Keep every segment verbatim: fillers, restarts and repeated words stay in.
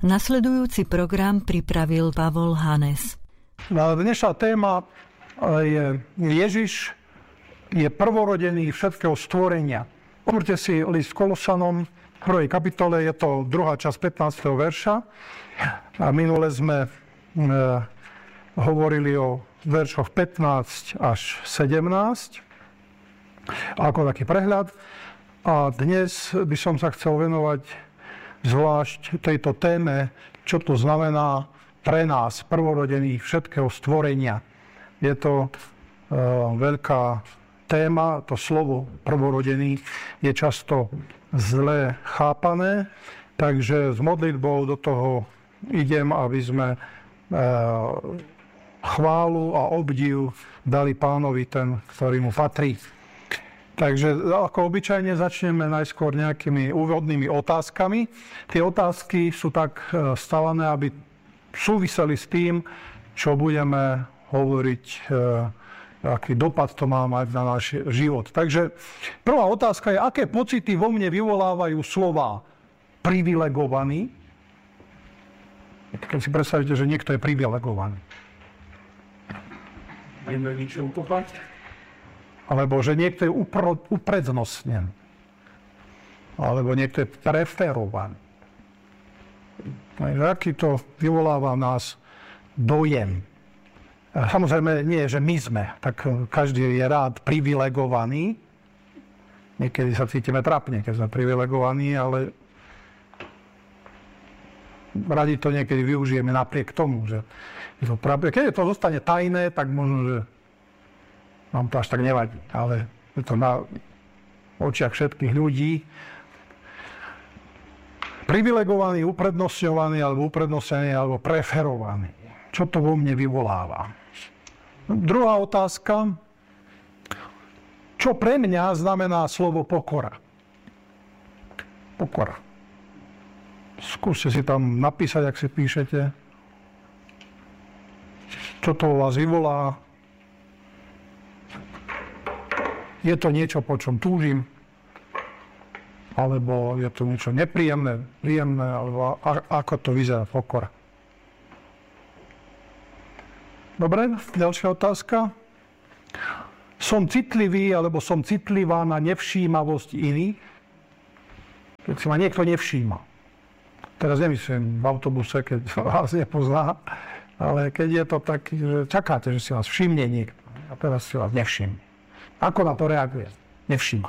Nasledujúci program pripravil Pavol Hanes. Dnešná téma je Ježiš je prvorodený všetkého stvorenia. Otvorte si list Kolosanom v prvej kapitole, je to druhá časť pätnásteho verša. A minule sme e, hovorili o veršoch pätnásť až sedemnásť, ako taký prehľad. A dnes by som sa chcel venovať zvlášť tejto téme, čo to znamená pre nás, prvorodených všetkého stvorenia. Je to e, veľká téma, to slovo prvorodený je často zle chápané, takže s modlitbou do toho idem, aby sme e, chválu a obdiv dali Pánovi ten, ktorý mu patrí. Takže ako obyčajne začneme najskôr nejakými úvodnými otázkami. Tie otázky sú tak stavané, aby súviseli s tým, čo budeme hovoriť, aký dopad to má mať na náš život. Takže prvá otázka je, aké pocity vo mne vyvolávajú slová privilegovaný? Keď si predstavíte, že niekto je privilegovaný. Vieme niečo upopať? Alebo že niekto je upro, uprednostnený. Alebo niekto je preferovaný. Aký to vyvoláva v nás dojem. Samozrejme nie, že my sme, tak každý je rád privilegovaný. Niekedy sa cítime trápne, keď sme privilegovaní, ale radi to niekedy využijeme napriek tomu, že je to práve. Keď to zostane tajné, tak možno, že nám to až tak nevadí, ale je to na očiach všetkých ľudí. Privilegovaný, uprednostňovaný, alebo uprednostnený, alebo preferovaný. Čo to vo mne vyvoláva? Druhá otázka. Čo pre mňa znamená slovo pokora? Pokora. Skúste si tam napísať, ak si píšete. Čo to vo vás vyvolá? Je to niečo, po čom túžim? Alebo je to niečo nepríjemné, príjemné? Alebo a, ako to vyzerá pokora? Dobre, ďalšia otázka. Som citlivý, alebo som citlivá na nevšímavosť iných? Keď si ma niekto nevšíma. Teraz nemyslím v autobuse, keď vás nepozná, ale keď je to tak, že čakáte, že si vás všimne niekto. A teraz si vás nevšimne. Ako na to reaguje? Nevšíma.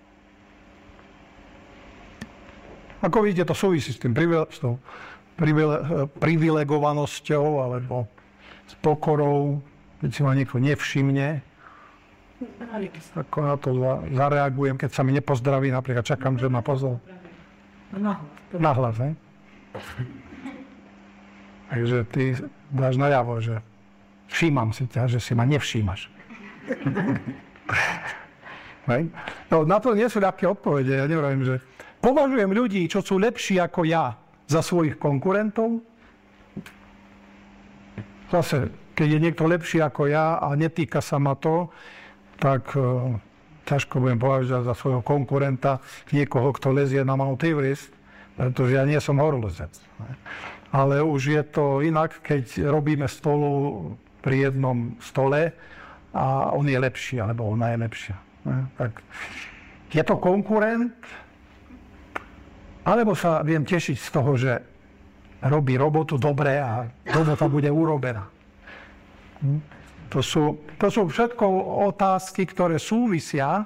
Ako vidíte, to súvisí s tým privile- s tou privile- privilegovanosťou alebo s pokorou, keď si ma niekto nevšimne. Ako na to zareagujem, keď sa mi nepozdraví, napríklad čakám, že ma pozdraví. Nahlas, ne? Takže ty dáš najavo, že všímam si ťa, že si ma nevšímaš. No, na to nie sú ľahké odpovede. Ja neviem, že považujem ľudí, čo sú lepší ako ja, za svojich konkurentov. Zase, keď je niekto lepší ako ja a netýka sa ma to, tak uh, ťažko budem považovať za svojho konkurenta niekoho, kto lezie na Mount Everest, pretože ja nie som horolezec. Ale už je to inak, keď robíme spolu pri jednom stole a on je lepší, alebo ona je lepšia. Tak je to konkurent, alebo sa viem tešiť z toho, že robí robotu dobre a robota bude urobená. To sú, to sú všetko otázky, ktoré súvisia, e,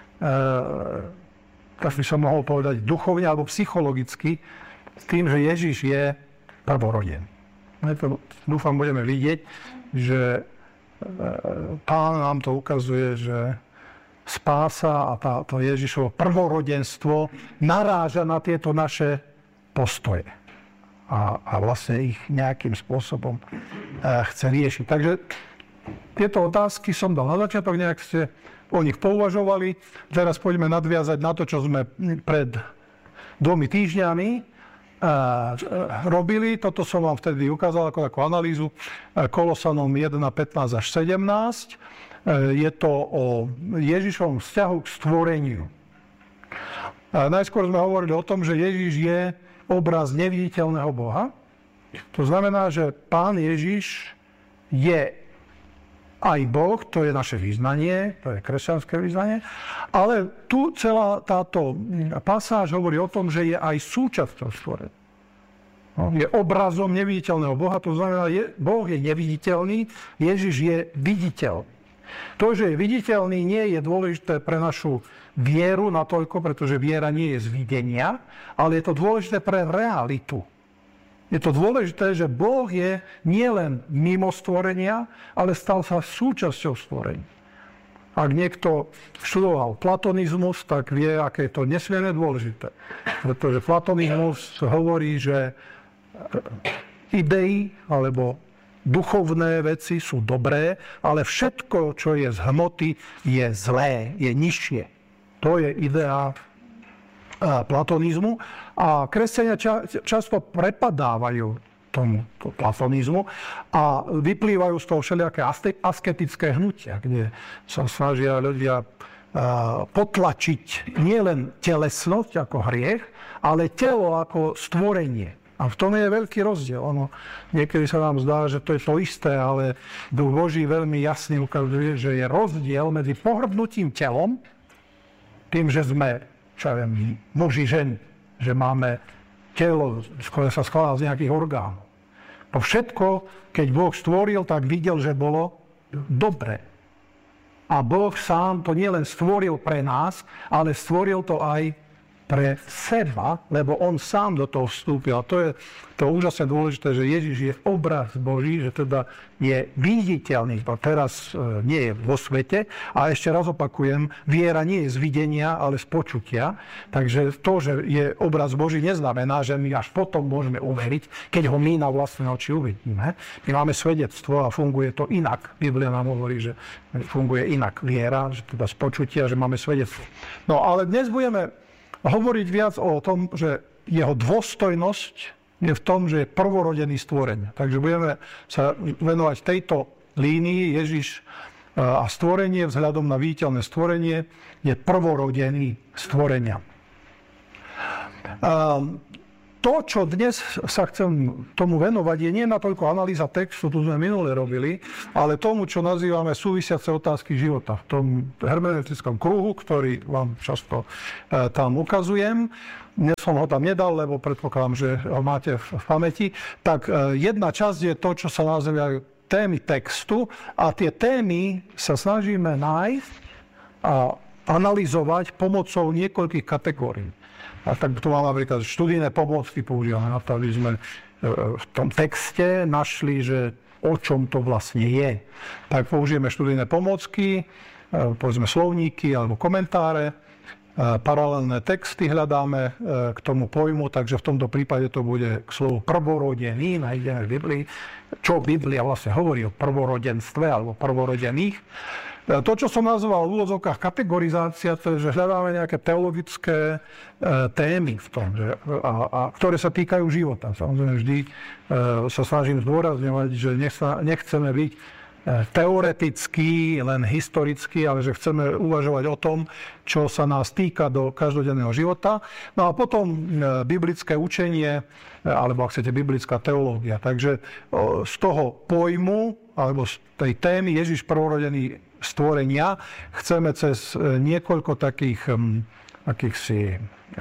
tak by som mohol povedať, duchovne alebo psychologicky, s tým, že Ježiš je prvorodený. Dúfam, budeme vidieť, že Pán nám to ukazuje, že spása a tá, to Ježišovo prvorodenstvo naráža na tieto naše postoje. A, a vlastne ich nejakým spôsobom e, chce riešiť. Takže tieto otázky som dal na začiatok, nejak ste o nich pouvažovali. Teraz poďme nadviazať na to, čo sme pred dvomi týždňami e, robili. Toto som vám vtedy ukázal ako takú analýzu Kolosanom jeden, pätnásť až sedemnásť. Je to o Ježišovom vzťahu k stvoreniu. Najskôr sme hovorili o tom, že Ježiš je obraz neviditeľného Boha. To znamená, že Pán Ježiš je aj Boh, to je naše vyznanie, to je kresťanské vyznanie, ale tu celá táto pasáž hovorí o tom, že je aj súčasťou stvorenia. No, je obrazom neviditeľného Boha, to znamená, že Boh je neviditeľný, Ježiš je viditeľný. To, že je viditeľný, nie je dôležité pre našu vieru natoľko, pretože viera nie je z videnia, ale je to dôležité pre realitu. Je to dôležité, že Boh je nielen mimo stvorenia, ale stal sa súčasťou stvorenia. Ak niekto študoval platonizmus, tak vie, aké je to nesmierne dôležité. Pretože platonizmus hovorí, že idei alebo duchovné veci sú dobré, ale všetko, čo je z hmoty, je zlé, je nižšie. To je idea platonizmu. A kresťania často prepadávajú tomu platonizmu a vyplývajú z toho všelijaké asketické hnutia, kde sa snažia ľudia potlačiť nielen telesnosť ako hriech, ale telo ako stvorenie. A v tom je veľký rozdiel. Ono, niekedy sa nám zdá, že to je to isté, ale Duch Boží veľmi jasne ukazuje, že je rozdiel medzi pohrbnutím telom, tým, že sme, čo ja viem, muži, ženy, že máme telo, ktoré sa skladá z nejakých orgánov. To všetko, keď Boh stvoril, tak videl, že bolo dobre. A Boh sám to nielen stvoril pre nás, ale stvoril to aj pre seba, lebo on sám do toho vstúpil. A to je to úžasne dôležité, že Ježiš je obraz Boží, že teda je viditeľný. To teraz nie je vo svete. A ešte raz opakujem, viera nie je z videnia, ale z počutia. Takže to, že je obraz Boží, neznamená, že my až potom môžeme uveriť, keď ho my na vlastné oči uvidíme. My máme svedectvo a funguje to inak. Biblia nám hovorí, že funguje inak viera, že teda z počutia, že máme svedectvo. No ale dnes budeme hovoriť viac o tom, že jeho dôstojnosť je v tom, že je prvorodený stvorenia. Takže budeme sa venovať tejto línii. Ježiš a stvorenie vzhľadom na viditeľné stvorenie je prvorodený stvorenia. To, čo dnes sa chcem tomu venovať, je nie natoľko analýza textu, tu sme minule robili, ale tomu, čo nazývame súvisiace otázky života. V tom hermeneutickom kruhu, ktorý vám často e, tam ukazujem. Dnes som ho tam nedal, lebo predpokladám, že ho máte v, v pamäti. Tak e, jedna časť je to, čo sa nazývajú témy textu a tie témy sa snažíme nájsť a analyzovať pomocou niekoľkých kategórií. A tak tu máme napríklad študijné pomôcky, používame na to, aby sme v tom texte našli, že o čom to vlastne je. Tak použijeme študijné pomôcky, povedzme slovníky alebo komentáre, paralelné texty hľadáme k tomu pojmu, takže v tomto prípade to bude k slovu prvorodený, nájdeme v Biblii, čo Biblia vlastne hovorí o prvorodenstve alebo prvorodených. To, čo som nazval v úvodzovkách kategorizácia, to je, že hľadáme nejaké teologické e, témy v tom, že, a, a, ktoré sa týkajú života. Samozrejme, vždy e, sa snažím zdôrazňovať, že nech sa, nechceme byť e, teoretický, len historický, ale že chceme uvažovať o tom, čo sa nás týka do každodenného života. No a potom e, biblické učenie, e, alebo ak chcete, biblická teológia. Takže o, z toho pojmu, alebo z tej témy Ježiš prvorodený stvorenia chceme cez niekoľko takých akýchsi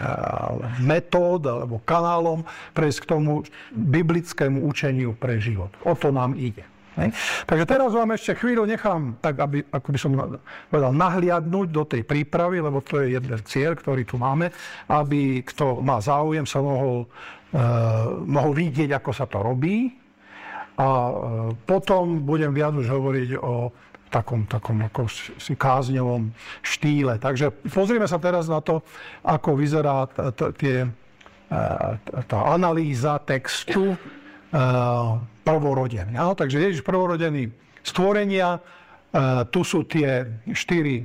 metód alebo kanálom prejsť k tomu biblickému učeniu pre život. O to nám ide. Ne? Takže teraz vám ešte chvíľu nechám, tak aby, ako by som povedal, nahliadnúť do tej prípravy, lebo to je jeden cieľ, ktorý tu máme, aby kto má záujem, sa mohol, uh, mohol vidieť, ako sa to robí. A uh, potom budem viac už hovoriť o takom, takom ako si kázňovom štýle. Takže pozrieme sa teraz na to, ako vyzerá t- t- tie, tá analýza textu prvorodený. Áno, takže Ježiš prvorodený stvorenia, tu sú tie štyri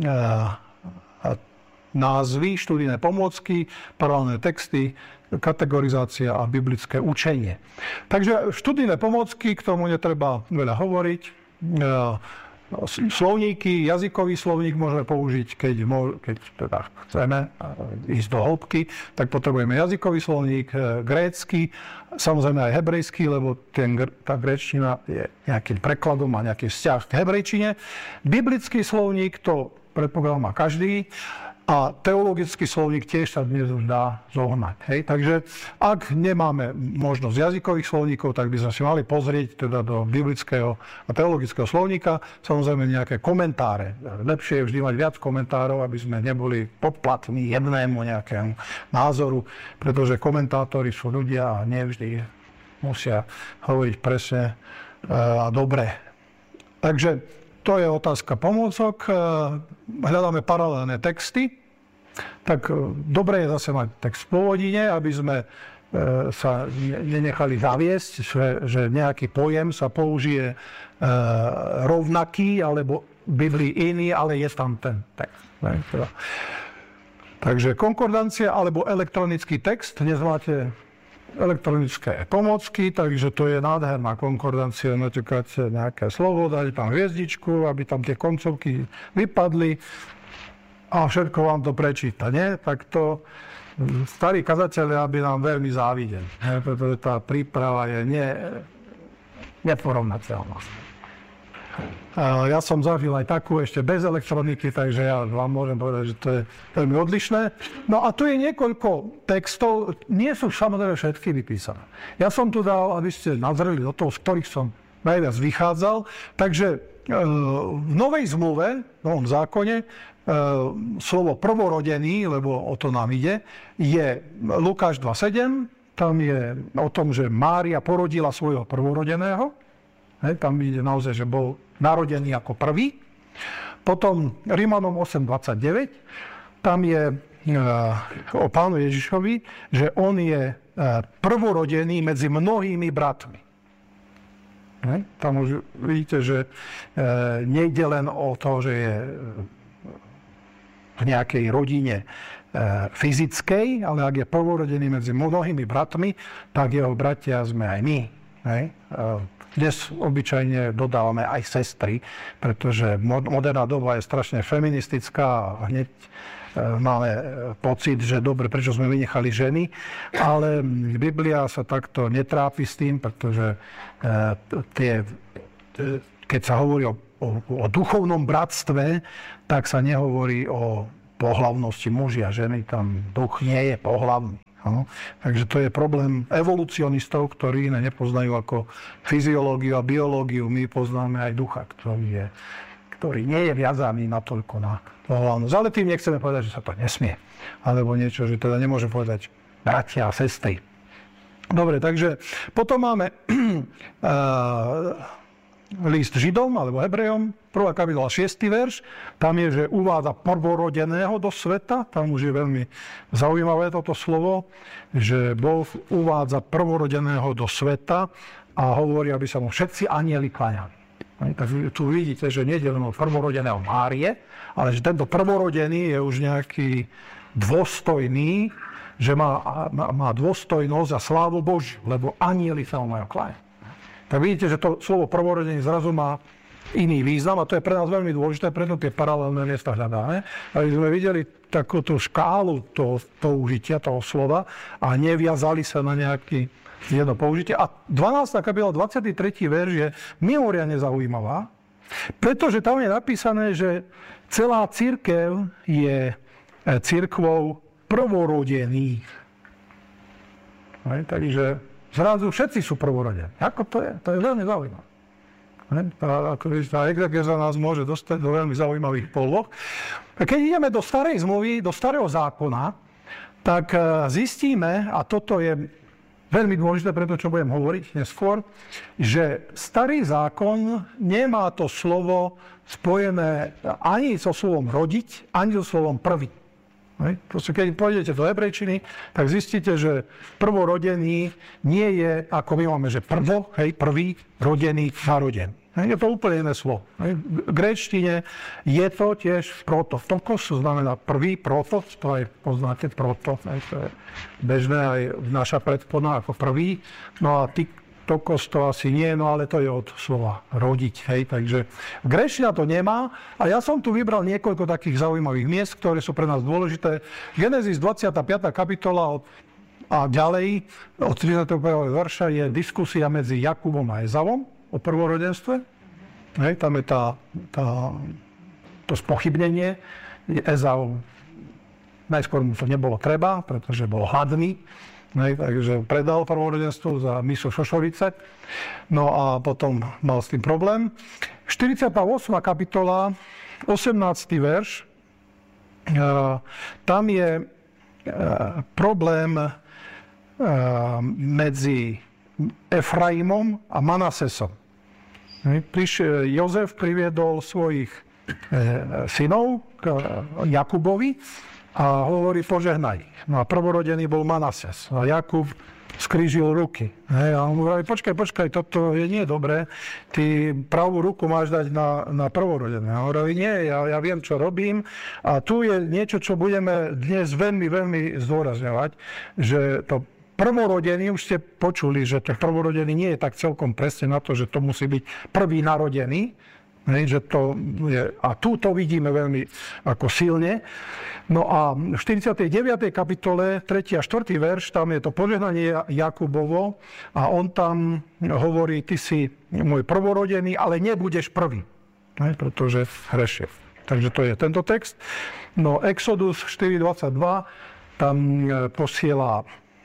názvy, študijné pomôcky, paralelné texty, kategorizácia a biblické učenie. Takže študijné pomôcky, k tomu netreba veľa hovoriť. slovníky, jazykový slovník môžeme použiť, keď, keď teda chceme ísť do hĺbky, tak potrebujeme jazykový slovník, grécky, samozrejme aj hebrejský, lebo ten, tá gréčtina je nejakým prekladom a nejaký vzťah k hebrejčine. Biblický slovník, to predpokladám má každý, a teologický slovník tiež sa dnes už dá zohnať. Hej? Takže ak nemáme možnosť jazykových slovníkov, tak by sme si mali pozrieť teda do biblického a teologického slovníka, samozrejme nejaké komentáre. Lepšie je vždy mať viac komentárov, aby sme neboli podplatní jednému nejakému názoru, pretože komentátori sú ľudia a nevždy musia hovoriť presne a dobre. Takže to je otázka pomôcok. Hľadáme paralelné texty. Tak dobre je zase mať text v pôvodine, aby sme sa nenechali zaviesť, že, že nejaký pojem sa použije rovnaký, alebo v Biblii iný, ale je tam ten text. Takže konkordancia alebo elektronický text. Dnes máte elektronické pomocky, takže to je nádherná konkordancia, napríklad nejaké slovo, dať tam hviezdičku, aby tam tie koncovky vypadli a všetko vám to prečíta, nie? Tak to starí kazatelia by nám veľmi závideli, pretože tá príprava je ne, neporovnateľná. Ja som zažil aj takú ešte bez elektroniky, takže ja vám môžem povedať, že to je veľmi odlišné. No a tu je niekoľko textov, nie sú samozrejme všetky vypísané. Ja som tu dal, aby ste nazreli do toho, z ktorých som najviac vychádzal. Takže v Novej zmluve, v Novom zákone, slovo prvorodený, lebo o to nám ide, je Lukáš dva sedem. Tam je o tom, že Mária porodila svojho prvorodeného. Hej, tam ide naozaj, že bol narodený ako prvý. Potom Rimanom osem dvadsaťdeväť, tam je o pánu Ježišovi, že on je prvorodený medzi mnohými bratmi. Hej, tam už vidíte, že nejde len o to, že je v nejakej rodine fyzickej, ale ak je prvorodený medzi mnohými bratmi, tak jeho bratia sme aj my. Hej. Dnes obyčajne dodávame aj sestry, pretože moderná doba je strašne feministická a hneď máme pocit, že dobre, prečo sme vynechali ženy, ale Biblia sa takto netrápi s tým, pretože tie, keď sa hovorí o, o, o duchovnom bratstve, tak sa nehovorí o pohlavnosti muži a ženy, tam duch nie je pohlavný. No, takže to je problém evolucionistov, ktorí iné nepoznajú ako fyziológiu a biológiu. My poznáme aj ducha, ktorý, je, ktorý nie je viazaný natoľko na pohlavnosť. Ale tým nechceme povedať, že sa to nesmie. Alebo niečo, že teda nemôžem povedať bratia a sestry. Dobre, takže potom máme list Židom alebo Hebrejom, prvá kapitola, šiesty verš. Tam je, že uvádza prvorodeného do sveta. Tam už je veľmi zaujímavé toto slovo, že Boh uvádza prvorodeného do sveta a hovorí, aby sa mu všetci anjeli kláňali. Takže tu vidíte, že nie je len prvorodeného Márie, ale že tento prvorodený je už nejaký dôstojný, že má, má, má dôstojnosť a slávu Božiu, lebo anjeli sa mu majú kláňať. Tak vidíte, že to slovo prvorodený zrazu má iný význam a to je pre nás veľmi dôležité, preto tie paralelné miesta hľadáme. Aby sme videli takúto škálu toho použitia, toho slova a neviazali sa na nejaké jedno použitie. A dvanásta kapitola, dvadsiaty tretí verš je mimoriadne zaujímavá, pretože tam je napísané, že celá cirkev je cirkvou prvorodených. Takže zrazu všetci sú prvorodení. Ako to je? To je veľmi zaujímavé. Tá, tá exegéza nás môže dostať do veľmi zaujímavých poloh. Keď ideme do starej zmluvy, do starého zákona, tak zistíme, a toto je veľmi dôležité pre to, čo budem hovoriť neskôr, že starý zákon nemá to slovo spojené ani so slovom rodiť, ani so slovom prvý. Proste, keď pôjdete do hebrejčiny, tak zistíte, že prvorodený nie je, ako my máme, že prvo, hej, prvý, rodený, narodený. Je to úplne iné slovo. V gréčtine je to tiež proto. Tokos znamená prvý, proto, to aj poznáte, proto. To je bežné aj naša predpona ako prvý. No a ty, štokos to asi nie, no ale to je od slova rodiť, hej, takže gréčtina to nemá a ja som tu vybral niekoľko takých zaujímavých miest, ktoré sú pre nás dôležité. Genesis dvadsiata piata kapitola od, a ďalej od tridsiateho prvého verša je diskusia medzi Jakubom a Ezavom o prvorodenstve. Hej, tam je tá, tá, to spochybnenie. Ezau, najskôr mu to nebolo treba, pretože bol hladný. Nej, takže predal prvorodenstvo za miso šošovice. No a potom mal s tým problém. štyridsiata ôsma kapitola, osemnásty verš. E, tam je e, problém e, medzi Efraimom a Manasesom. Priš, Jozef priviedol svojich e, synov k Jakubovi a hovorí, požehnaj. No a prvorodený bol Manases. A Jakub skrížil ruky. Hej, a on hovorí, počkaj, počkaj, toto je nie dobré. Ty pravú ruku máš dať na, na prvorodené. A on hovorí, nie, ja, ja viem, čo robím. A tu je niečo, čo budeme dnes veľmi, veľmi zdôrazňovať, že to prvorodený, už ste počuli, že to prvorodený nie je tak celkom presne na to, že to musí byť prvý narodený. Hej, že to je, a tu to vidíme veľmi ako silne. No a v štyridsiatej deviatej kapitole, tretí a štvrtý verš, tam je to požehnanie Jakubovo a on tam hovorí, ty si môj prvorodený, ale nebudeš prvý, hej, pretože hrešil. Takže to je tento text. No Exodus štyri dvadsaťdva, tam posiela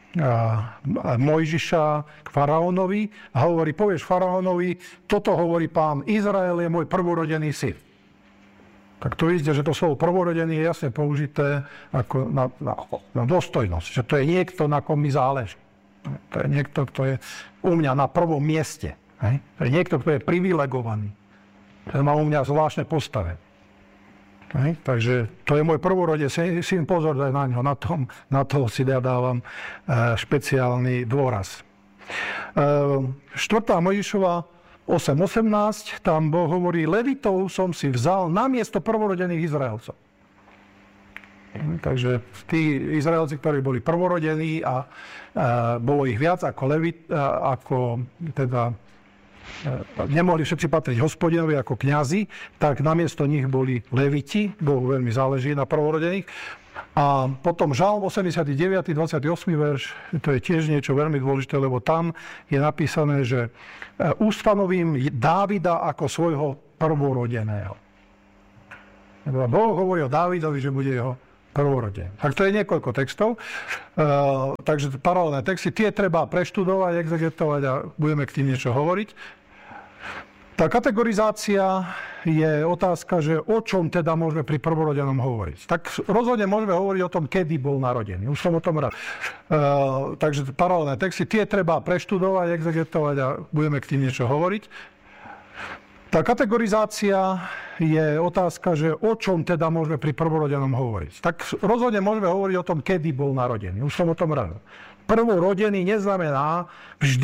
Mojžiša k faraónovi a hovorí, povieš faraónovi, toto hovorí pán, Izrael je môj prvorodený syn. Tak to vidíte, že to slovo prvorodený je jasne použité ako na, na, na dôstojnosť, že to je niekto, na kom mi záleží. To je niekto, kto je u mňa na prvom mieste. Hej? To je niekto, kto je privilegovaný. Ten má u mňa zvláštne postavenie. Hej, takže to je môj prvorode syn, pozor daj na ňo, na, tom, na toho si ja dávam e, špeciálny dôraz. E, štvrtá Mojžišova osem osemnásť, tam Boh hovorí, Levitov som si vzal namiesto prvorodených Izraelcov. E, takže tí Izraelci, ktorí boli prvorodení a e, bolo ich viac ako Levit, e, ako teda nemohli všetci patriť Hospodinovi ako kňazi, tak namiesto nich boli Leviti, Bohu veľmi záleží na prvorodených. A potom Žalm osemdesiaty deviaty dvadsiaty ôsmy verš, to je tiež niečo veľmi dôležité, lebo tam je napísané, že ustanovím Dávida ako svojho prvorodeného. Boh hovorí o Dávidovi, že bude jeho prvorodený. Tak to je niekoľko textov, uh, takže paralelné texty, tie treba preštudovať, exegetovať a budeme k tým niečo hovoriť. Tá kategorizácia je otázka, že o čom teda môžeme pri prvorodenom hovoriť. Tak rozhodne môžeme hovoriť o tom, kedy bol narodený. Už som o tom rád. Uh, takže paralelné texty, tie treba preštudovať, exegetovať a budeme k tým niečo hovoriť. Tá kategorizácia je otázka, že o čom teda môžeme pri prvorodenom hovoriť. Tak rozhodne môžeme hovoriť o tom, kedy bol narodený. Už som o tom rád. Prvorodený neznamená vždy